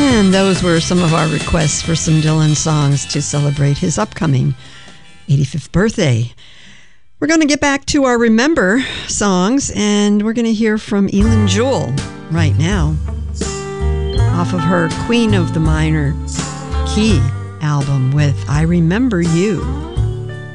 And those were some of our requests for some Dylan songs to celebrate his upcoming 85th birthday. We're going to get back to our Remember songs, and we're going to hear from Eilen Jewell right now off of her Queen of the Minor Key album with I Remember You.